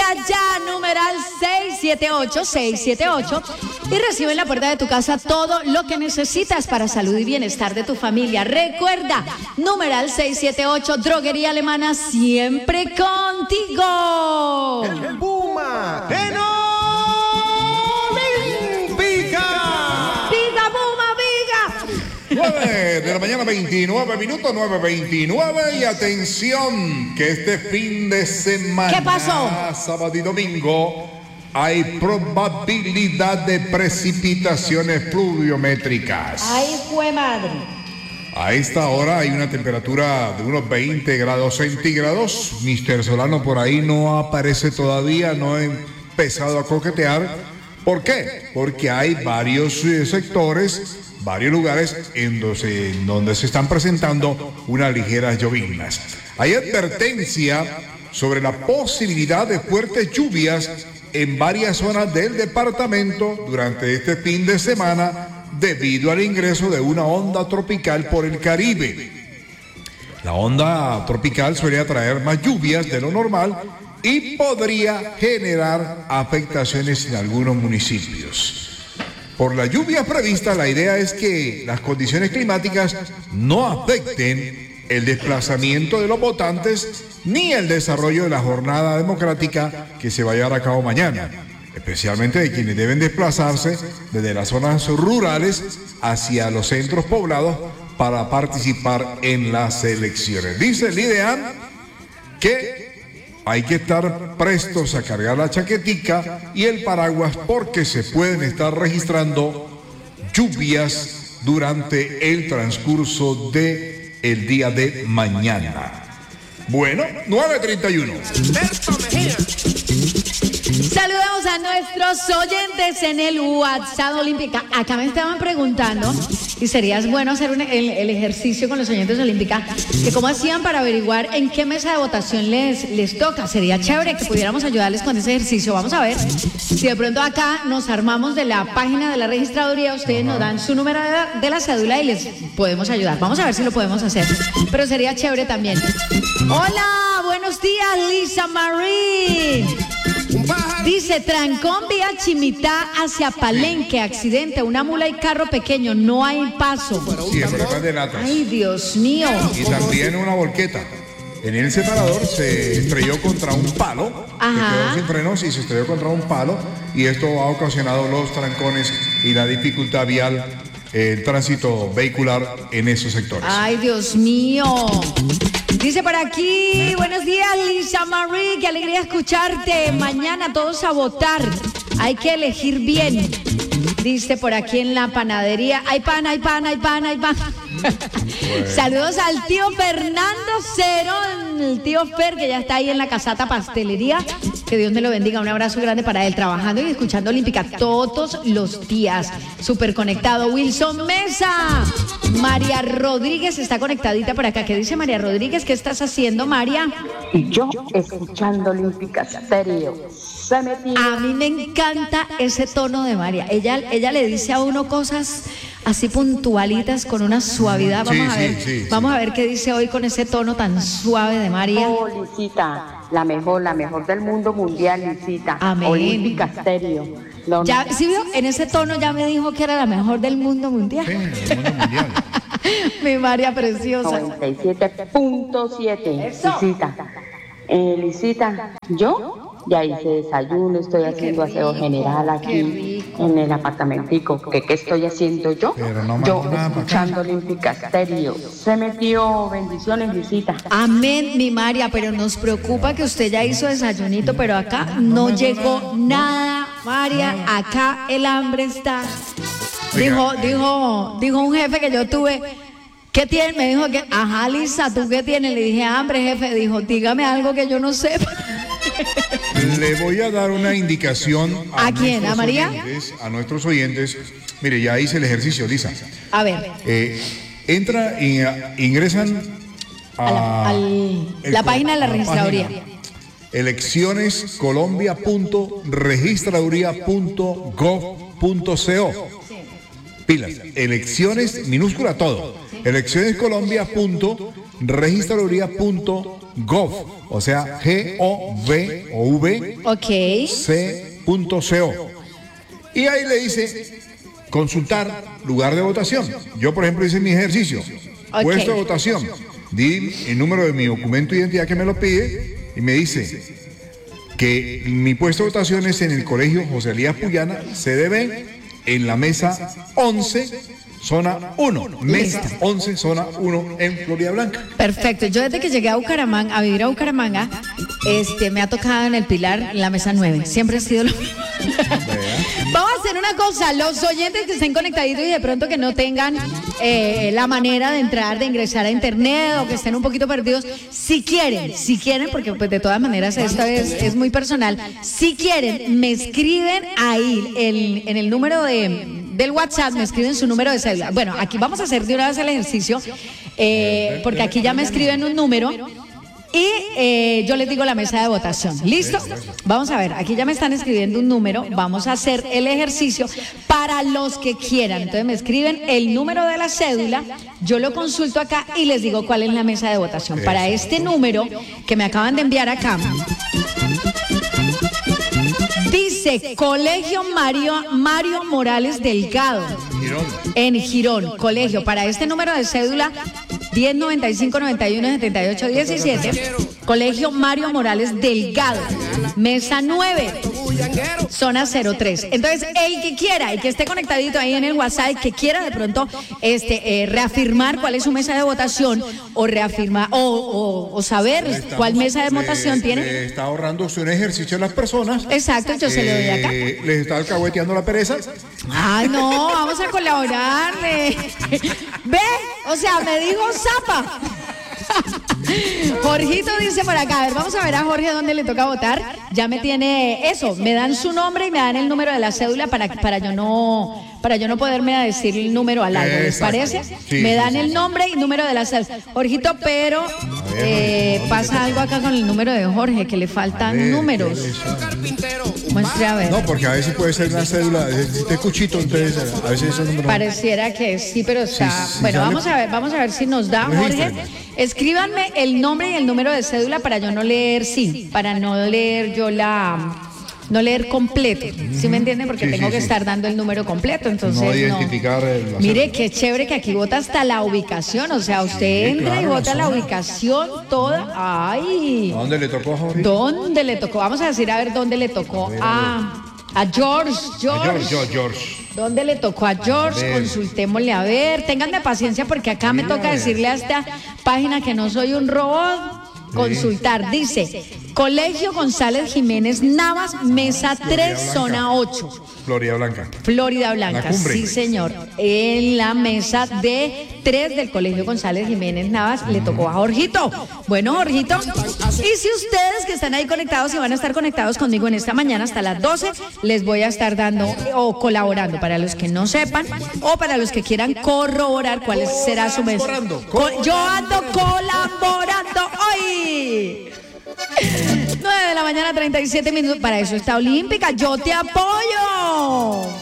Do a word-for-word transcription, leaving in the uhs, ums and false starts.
ya, numeral seis siete ocho, seis siete ocho, y recibe en la puerta de tu casa todo lo que necesitas para salud y bienestar de tu familia. Recuerda, numeral seis siete ocho, Droguería Alemana, siempre contigo. El Puma de no Olímpica. ¡Viga, Puma, viga! nueve de la mañana, veintinueve minutos, nueve veintinueve, y atención, que este fin de semana, ¿qué pasó? Sábado y domingo, hay probabilidad de precipitaciones pluviométricas. ¡Ay, jue madre! A esta hora hay una temperatura de unos veinte grados centígrados. mister Solano por ahí no aparece todavía, no ha empezado a coquetear. ¿Por qué? Porque hay varios eh, sectores, varios lugares en donde, en donde se están presentando unas ligeras lloviznas. Hay advertencia sobre la posibilidad de fuertes lluvias en varias zonas del departamento durante este fin de semana, debido al ingreso de una onda tropical por el Caribe. La onda tropical suele atraer más lluvias de lo normal y podría generar afectaciones en algunos municipios. Por la lluvia prevista, la idea es que las condiciones climáticas no afecten el desplazamiento de los votantes ni el desarrollo de la jornada democrática que se va a llevar a cabo mañana, especialmente de quienes deben desplazarse desde las zonas rurales hacia los centros poblados para participar en las elecciones. Dice el IDEAM que hay que estar prestos a cargar la chaquetica y el paraguas porque se pueden estar registrando lluvias durante el transcurso del día de mañana. Bueno, nueve treinta y uno. Saludamos a nuestros oyentes en el WhatsApp Olímpica. Acá me estaban preguntando, y sería bueno hacer un, el, el ejercicio con los oyentes Olímpica, que cómo hacían para averiguar en qué mesa de votación les, les toca. Sería chévere que pudiéramos ayudarles con ese ejercicio. Vamos a ver si de pronto acá nos armamos de la página de la registraduría, ustedes nos dan su número de la, de la cédula y les podemos ayudar. Vamos a ver si lo podemos hacer, pero sería chévere también. Hola, buenos días, Lisa Marie. Dice, trancón vía Chimitá hacia Palenque, accidente, una mula y carro pequeño, no hay paso. Sí, el problema de latas. Ay, Dios mío. Y también una volqueta. En el separador se estrelló contra un palo, Ajá. se quedó sin frenos y se estrelló contra un palo, y esto ha ocasionado los trancones y la dificultad vial, el tránsito vehicular en esos sectores. Ay, Dios mío. Dice por aquí, buenos días, Lisa Marie, qué alegría escucharte. Mañana todos a votar, hay que elegir bien. Dice por aquí en la panadería, hay pan, hay pan, hay pan, hay pan. Bueno. Saludos al tío Fernando Cerón, el tío Fer, que ya está ahí en la casata pastelería. Que Dios me lo bendiga, un abrazo grande para él, trabajando y escuchando Olímpica todos los días. Súper conectado. Wilson Mesa, María Rodríguez está conectadita por acá. ¿Qué dice María Rodríguez? ¿Qué estás haciendo, María? Y yo escuchando Olímpica Stereo. Se metió. A mí me encanta ese tono de María. Ella, ella le dice a uno cosas así puntualitas con una suavidad. Vamos sí, a ver, sí, sí, vamos sí. a ver qué dice hoy con ese tono tan suave de María. Oh, Lisita, la mejor, la mejor del mundo mundial, Lisita. Amén. Olímpica Stereo. Lo Ya, ¿sí vio? En ese tono ya me dijo que era la mejor del mundo mundial. Sí, del mundo mundial. Mi María preciosa. noventa y siete punto siete. Eso. Lisita. Eh, Lisita, yo ya hice desayuno, estoy Ay, haciendo qué aseo rico, general aquí qué rico. en el apartamentico. ¿Qué, qué estoy haciendo yo? Pero no yo mando nada para escuchando Olímpica Stereo. Se metió. Bendiciones, Lisita. Amén, mi María, pero nos preocupa que usted ya hizo desayunito, pero acá no llegó nada, María, acá el hambre está. Dijo, dijo, dijo un jefe que yo tuve, ¿qué tiene? Me dijo que, ajá, Lisa, ¿tú qué tienes? Le dije, hambre, jefe. Dijo, dígame algo que yo no sepa. Le voy a dar una indicación a, ¿A quién? ¿A María? Oyentes, a nuestros oyentes. Mire, ya hice el ejercicio, Lisa. A ver, Eh, entra y uh, ingresan a, a la, al- el- la página de la a registraduría. página elecciones colombia punto registraduría punto gov punto co. Pilas, elecciones, minúscula todo. elecciones colombia punto registraduría punto gov, o sea, G O V o V Ok. C punto co. Y ahí le dice consultar lugar de votación. Yo, por ejemplo, hice mi ejercicio. Ok. Puesto de votación. Di el número de mi documento de identidad que me lo pide y me dice que mi puesto de votación es en el colegio José Elías Puyana, C D B, en la mesa once, zona uno. Mesa Listo. once, zona uno en Florida Blanca. Perfecto. Yo desde que llegué a Bucaramanga, a vivir a Bucaramanga, este, me ha tocado en el Pilar la mesa nueve. Siempre ha sido lo mismo. Vamos a hacer una cosa, los oyentes que estén conectaditos y de pronto que no tengan eh, la manera de entrar, de ingresar a internet o que estén un poquito perdidos, si quieren, si quieren, porque pues de todas maneras esto es, es muy personal, si quieren, me escriben ahí el, en el número de, del WhatsApp, me escriben su número de cédula. Bueno, aquí vamos a hacer de una vez el ejercicio, eh, porque aquí ya me escriben un número. Y eh, yo les digo la mesa de votación. ¿Listo? Vamos a ver, aquí ya me están escribiendo un número. Vamos a hacer el ejercicio para los que quieran. Entonces me escriben el número de la cédula, yo lo consulto acá y les digo cuál es la mesa de votación. Para este número que me acaban de enviar acá, dice Colegio Mario, Mario Morales Delgado. Girón. En Girón, colegio. Para este número de cédula, diez noventa y cinco noventa y uno setenta y ocho diecisiete, Colegio Mario Morales Delgado, mesa nueve, zona cero tres. Entonces, el que quiera y que esté conectadito ahí en el WhatsApp, que quiera de pronto este, eh, reafirmar cuál es su mesa de votación o reafirmar o, o, o saber Estamos- cuál mesa de le- votación tiene. le está ahorrando un ejercicio a las personas. Exacto, yo se lo doy acá. Eh, les está alcahueteando la pereza. Ah, no, vamos a colaborarle. ¿Ve? O sea, me dijo zapa. Jorgito dice por acá, a ver, vamos a ver a Jorge dónde le toca votar. Ya me tiene eso, me dan su nombre y me dan el número de la cédula para, para yo no para yo no poderme decir el número al aire, ¿les Exacto. parece? Sí, me sí, dan sí, el sí. nombre y número de la cédula. Jorgito, pero eh, pasa algo acá con el número de Jorge, que le faltan números. Muestre a ver. No, porque a veces puede ser una cédula, si te cuchito, entonces a veces esos números. Pareciera que sí, pero está. Sí, sí, bueno, sale- vamos a ver, vamos a ver si nos da, Jorge. Regístrenme. Escríbanme el nombre y el número de cédula para yo no leer, sí, para no leer yo la. No leer completo, ¿sí me entienden? Porque Sí, tengo sí, que sí. estar dando el número completo, entonces No no. identificar el- la Mire cédula. qué chévere que aquí vota hasta la ubicación, o sea, usted Sí, entra y claro, la vota la zona. ubicación toda. Ay. ¿A dónde le tocó a Jorge? ¿Dónde le tocó? Vamos a decir a ver dónde le tocó a, a George. A George. George, George, George. ¿Dónde le tocó a George? ver. Consultémosle a ver. Ténganme paciencia porque acá me toca decirle a esta página que no soy un robot. Consultar. Dice, Colegio González Jiménez Navas, mesa tres, Blanca. zona ocho. Florida Blanca. Florida Blanca, La cumbre. sí señor. En la mesa de tres del Colegio González Jiménez Navas le tocó a Jorgito. Bueno, Jorgito, y si ustedes que están ahí conectados y van a estar conectados conmigo en esta mañana hasta las doce, les voy a estar dando o colaborando para los que no sepan o para los que quieran corroborar cuál será su mesa. Colaborando, Co- Yo ando colaborando hoy. nueve de la mañana, treinta y siete minutos. Para eso está Olímpica. Yo te apoyo.